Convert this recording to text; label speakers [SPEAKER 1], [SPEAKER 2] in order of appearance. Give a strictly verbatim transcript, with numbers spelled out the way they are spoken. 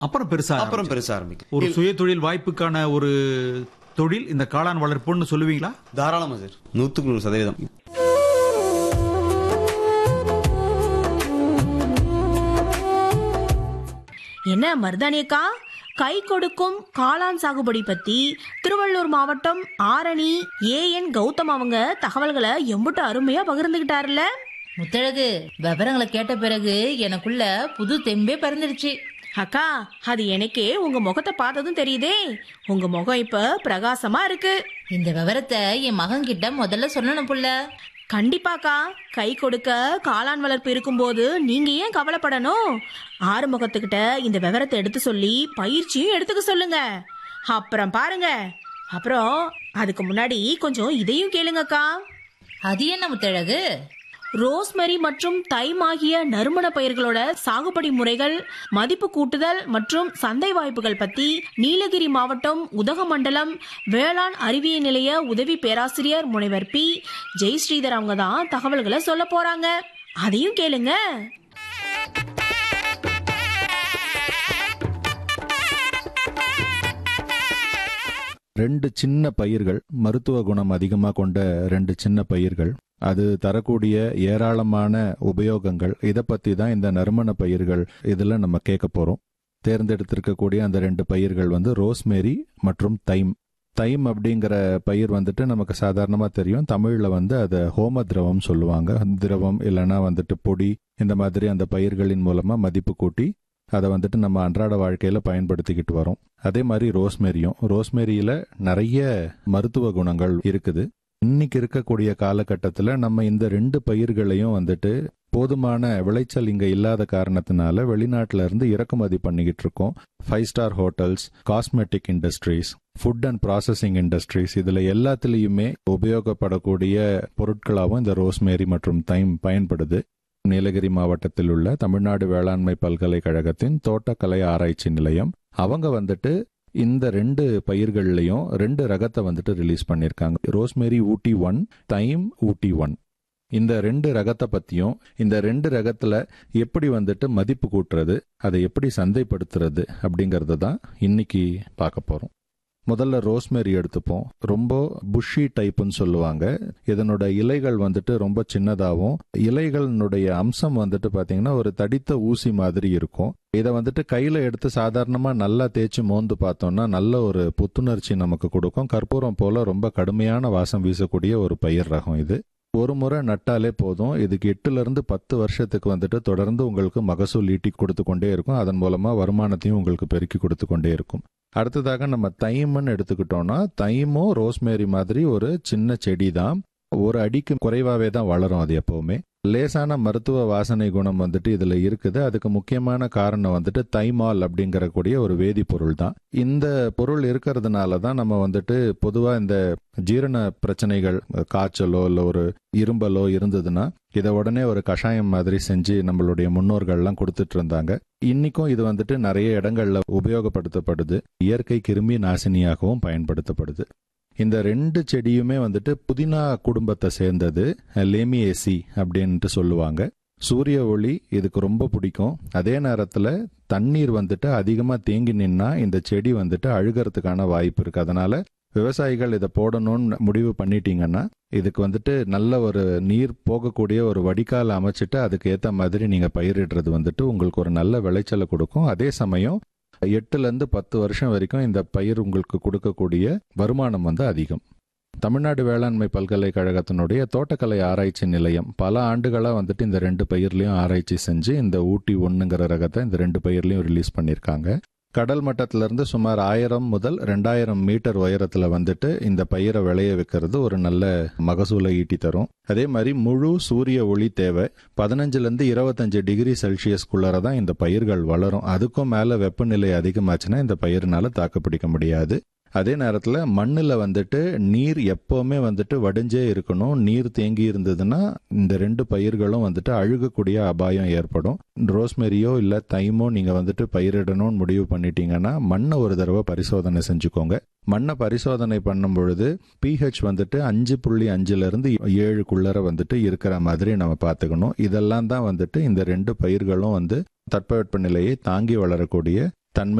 [SPEAKER 1] அப்புறம் பெருசா
[SPEAKER 2] அப்புறம் பெருசா ஆரம்பிக்கும்.
[SPEAKER 1] ஒரு சுய தொழில் வாய்ப்புக்கான ஒரு தொழில் இந்த காளான் வளர்ப்புன்னு சொல்லுவீங்களா?
[SPEAKER 2] தாராளமா சார், நூத்துக்கு நூறு சதவீதம்.
[SPEAKER 3] என்ன மருதானியக்கா, கை கொடுக்கும் காளான் சாகுபடி பத்தி திருவள்ளூர் மாவட்டம் ஆரணி ஏ என் கௌதம் அவங்க தகவல்களை எம்புட்டு அருமையா பகிர்ந்துகிட்டாருல.
[SPEAKER 4] முத்தழகு, விவரங்களை கேட்ட பிறகு எனக்குள்ள புது தெம்பே பிறந்துடுச்சு.
[SPEAKER 3] அக்கா, அது எனக்கே உங்க முகத்தை பார்த்ததும் தெரியுதே. உங்க முகம் இப்ப பிரகாசமா இருக்கு.
[SPEAKER 4] இந்த விவரத்தை என் மகன் கிட்ட முதல்ல சொல்லணும் புள்ள.
[SPEAKER 3] கண்டிப்பாக்கா, கை கொடுக்க காளான் வளர்ப்பு இருக்கும்போது நீங்க ஏன் கவலைப்படணும்? ஆறுமுகத்துக்கிட்ட இந்த விவரத்தை எடுத்து சொல்லி பயிற்சியும் எடுத்துக்க சொல்லுங்க. அப்புறம் பாருங்க. அப்புறம் அதுக்கு முன்னாடி கொஞ்சம் இதையும் கேளுங்கக்கா.
[SPEAKER 4] அது என்ன முத்தழகு?
[SPEAKER 3] ரோஸ்மெரி மற்றும் தைம் ஆகிய நறுமண பயிர்களோட சாகுபடி முறைகள், மதிப்பு கூட்டுதல் மற்றும் சந்தை வாய்ப்புகள் பத்தி நீலகிரி மாவட்டம் உதகமண்டலம் வேளாண் அறிவியல் நிலைய உதவி பேராசிரியர் முனைவர் பி ஜெயஸ்ரீதர் அவங்க தான் தகவல்களை சொல்ல போறாங்க. அதையும் கேளுங்க.
[SPEAKER 5] ரெண்டு சின்ன பயிர்கள், மருத்துவ குணம் அதிகமாக கொண்ட ரெண்டு சின்ன பயிர்கள், அது தரக்கூடிய ஏராளமான உபயோகங்கள், இதை பற்றி தான் இந்த நறுமண பயிர்கள் இதில் நம்ம கேட்க போகிறோம். தேர்ந்தெடுத்திருக்கக்கூடிய அந்த ரெண்டு பயிர்கள் வந்து ரோஸ்மேரி மற்றும் தைம். தைம் அப்படிங்கிற பயிர் வந்துட்டு நமக்கு சாதாரணமாக தெரியும். தமிழில் வந்து அதை ஹோம திரவம் சொல்லுவாங்க. திரவம் இல்லைன்னா வந்துட்டு பொடி, இந்த மாதிரி அந்த பயிர்களின் மூலமாக மதிப்பு கூட்டி அதை வந்துட்டு நம்ம அன்றாட வாழ்க்கையில் பயன்படுத்திக்கிட்டு வரோம். அதே மாதிரி ரோஸ்மேரியும், ரோஸ்மேரியில் நிறைய மருத்துவ குணங்கள் இருக்குது. இன்னைக்கு இருக்கக்கூடிய காலகட்டத்தில் நம்ம இந்த ரெண்டு பயிர்களையும் வந்துட்டு போதுமான விளைச்சல் இங்கே இல்லாத காரணத்தினால வெளிநாட்டில இருந்து இறக்குமதி பண்ணிக்கிட்டு இருக்கோம். Five star hotels, cosmetic industries, food and processing industries, இதில் எல்லாத்துலேயுமே உபயோகப்படக்கூடிய பொருட்களாகவும் இந்த ரோஸ்மேரி மற்றும் தைம் பயன்படுது. நீலகிரி மாவட்டத்தில் உள்ள தமிழ்நாடு வேளாண்மை பல்கலைக்கழகத்தின் தோட்டக்கலை ஆராய்ச்சி நிலையம் அவங்க வந்துட்டு இந்த ரெண்டு பயிர்கள்லையும் ரெண்டு ரகத்தை வந்துட்டு ரிலீஸ் பண்ணியிருக்காங்க. ரோஸ்மேரி ஊட்டி ஒன், தைம் ஊட்டி ஒன். இந்த ரெண்டு ரகத்தை பற்றியும், இந்த ரெண்டு ரகத்தில் எப்படி வந்துட்டு மதிப்பு கூட்டுறது, அதை எப்படி சந்தைப்படுத்துறது அப்படிங்கிறது தான் இன்னைக்கு பார்க்க போகிறோம். முதல்ல ரோஸ்மேரி எடுத்துப்போம். ரொம்ப புஷி டைப்புன்னு சொல்லுவாங்க. இதனோட இலைகள் வந்துட்டு ரொம்ப சின்னதாகவும், இலைகளினுடைய அம்சம் வந்துட்டு பார்த்தீங்கன்னா ஒரு தடித்த ஊசி மாதிரி இருக்கும். இதை வந்துட்டு கையில் எடுத்து சாதாரணமாக நல்லா தேய்ச்சி மோந்து பார்த்தோம்னா நல்ல ஒரு புத்துணர்ச்சி நமக்கு கொடுக்கும். கற்பூரம் போல ரொம்ப கடுமையான வாசம் வீசக்கூடிய ஒரு பயிர் ரகம் இது. ஒரு முறை நட்டாலே போதும். இதுக்கு எட்டுல இருந்து பத்து வருஷத்துக்கு வந்துட்டு தொடர்ந்து உங்களுக்கு மகசூல் ஈட்டி கொடுத்து கொண்டே இருக்கும். அதன் மூலமா வருமானத்தையும் உங்களுக்கு பெருக்கி கொடுத்து கொண்டே இருக்கும். அடுத்ததாக நம்ம தைம்னு எடுத்துக்கிட்டோம்னா, தைமும் ரோஸ்மேரி மாதிரி ஒரு சின்ன செடி தான். ஒரு அடிக்கு குறைவாவே தான் வளரும். அது எப்பவுமே லேசான மருத்துவ வாசனை குணம் வந்துட்டு இதுல இருக்குது. அதுக்கு முக்கியமான காரணம் வந்துட்டு தைமால் அப்படிங்கிற கூடிய ஒரு வேதிப்பொருள் தான். இந்த பொருள் இருக்கிறதுனால தான் நம்ம வந்துட்டு பொதுவா இந்த ஜீரண பிரச்சனைகள், காய்ச்சலோ இல்லை ஒரு இரும்பலோ இருந்ததுன்னா இதை உடனே ஒரு கஷாயம் மாதிரி செஞ்சு நம்மளுடைய முன்னோர்கள்லாம் கொடுத்துட்டு இருந்தாங்க. இன்னைக்கும் இது வந்துட்டு நிறைய இடங்கள்ல உபயோகப்படுத்தப்படுது. இயற்கை கிருமி நாசினியாகவும் பயன்படுத்தப்படுது. இந்த ரெண்டு செடியுமே வந்துட்டு புதினா குடும்பத்தை சேர்ந்தது. லேமியேசி அப்படின்ட்டு சொல்லுவாங்க. சூரிய ஒளி இதுக்கு ரொம்ப பிடிக்கும். அதே நேரத்தில் தண்ணீர் வந்துட்டு அதிகமாக தேங்கி நின்னா இந்த செடி வந்துட்டு அழுகிறதுக்கான வாய்ப்பு இருக்கு. அதனால விவசாயிகள் இதை போடணும்னு முடிவு பண்ணிட்டீங்கன்னா இதுக்கு வந்துட்டு நல்ல ஒரு நீர் போகக்கூடிய ஒரு வடிகால் அமைச்சிட்டு அதுக்கு ஏற்ற மாதிரி நீங்கள் பயிரிடுறது வந்துட்டு உங்களுக்கு ஒரு நல்ல விளைச்சலை கொடுக்கும். அதே சமயம் எட்டுல இருந்து பத்து வருஷம் வரைக்கும் இந்த பயிர் உங்களுக்கு கொடுக்கக்கூடிய வருமானம் வந்து அதிகம். தமிழ்நாடு வேளாண்மை பல்கலைக்கழகத்தினுடைய தோட்டக்கலை ஆராய்ச்சி நிலையம் பல ஆண்டுகளாக வந்துட்டு இந்த ரெண்டு பயிர்லையும் ஆராய்ச்சி செஞ்சு இந்த ஊட்டி ஒன்றுங்கிற ரகத்தை இந்த ரெண்டு பயிர்லையும் ரிலீஸ் பண்ணியிருக்காங்க. கடல் மட்டத்திலிருந்து சுமார் ஆயிரம் முதல் ரெண்டாயிரம் மீட்டர் உயரத்துல வந்துட்டு இந்த பயிரை விளைய வைக்கிறது ஒரு நல்ல மகசூலை ஈட்டி தரும். அதே மாதிரி முழு சூரிய ஒளி தேவை. பதினஞ்சுல இருந்து இருபத்தஞ்சு டிகிரி செல்சியஸ்குள்ளதான் இந்த பயிர்கள் வளரும். அதுக்கும் மேல வெப்பநிலை அதிகமாச்சுன்னா இந்த பயிர்னால தாக்குப்பிடிக்க முடியாது. அதே நேரத்தில் மண்ணில் வந்துட்டு நீர் எப்போவுமே வந்துட்டு வடிஞ்சே இருக்கணும். நீர் தேங்கி இருந்ததுன்னா இந்த ரெண்டு பயிர்களும் வந்துட்டு அழுகக்கூடிய அபாயம் ஏற்படும். ரோஸ்மெரியோ இல்லை தைமோ நீங்கள் வந்துட்டு பயிரிடணும்னு முடிவு பண்ணிட்டீங்கன்னா மண்ணை ஒரு தடவை பரிசோதனை செஞ்சுக்கோங்க. மண்ணை பரிசோதனை பண்ணும் பொழுது பிஹெச் வந்துட்டு அஞ்சு புள்ளி அஞ்சுல இருந்து ஏழுக்குள்ளர வந்துட்டு இருக்கிற மாதிரி நம்ம பார்த்துக்கணும். இதெல்லாம் தான் வந்துட்டு இந்த ரெண்டு பயிர்களும் வந்து தட்பவெப்ப நிலையை தாங்கி வளரக்கூடிய தன்மை